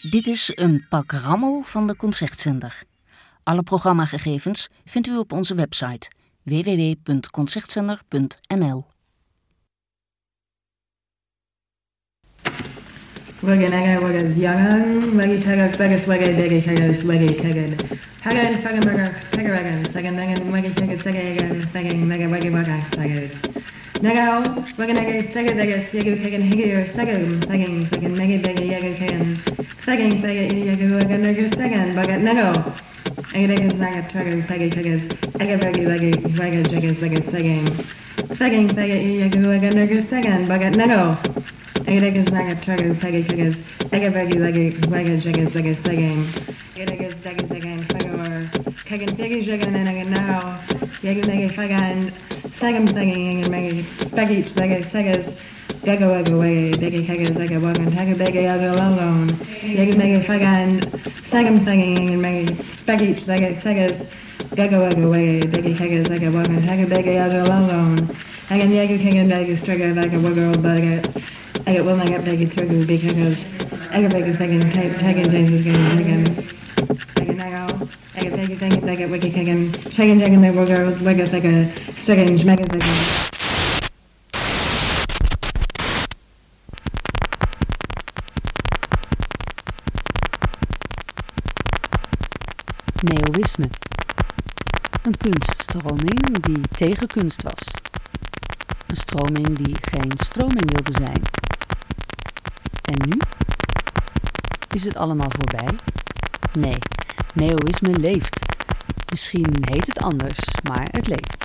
Dit is een pak rammel van de Concertzender. Alle programmagegevens vindt u op onze website www.concertzender.nl. Waganaga wagas yangan, wagi tagak bagas wagay degi kagas wagi kagad. Hagan fagamarga tagaragan, sagandagan wagi kagad sagagan, sagang naga wagi wagak sagad. Nagao, waganaga sagadagas yagu kagan higir sagam, sagan megi degi yagu kagan, saging saga yagu waganagas tagan, bagat nago. Agagas naga tagan sagi kagas, agavagi wagi wagas jagas bagas saging. Saging saga yagu waganagas tagan, bagat nago. Agagas naga tagan sagi kagas, agavagi wagas jagas bagas saging. Agagas dagas again fagor, kagan degi jagan and again now, yagu nagi fagan. Sagam saging and magi spagich sagas gaga waga way degi kagas aga wagan taga bega yaga alone yagi magi fagan sagam saging and magi spagich sagas gaga waga way degi kagas aga wagan taga bega yaga alone again yagu kagan dagi straga vaga waga baga aga will naga begi turgu because aga bega sagin tagan james again nago aga begi wiki kagan chagan waga saga strange magazine. Neoïsme. Een kunststroming die tegen kunst was. Een stroming die geen stroming wilde zijn. En nu? Is het allemaal voorbij? Nee, neoïsme leeft. Misschien heet het anders, maar het leeft.